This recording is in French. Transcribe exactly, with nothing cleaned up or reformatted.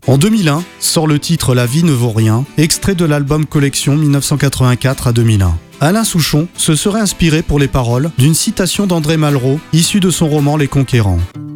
En deux mille un, sort le titre La vie ne vaut rien, extrait de l'album Collection mille neuf cent quatre-vingt-quatre à deux mille un. Alain Souchon se serait inspiré pour les paroles d'une citation d'André Malraux issue de son roman Les Conquérants.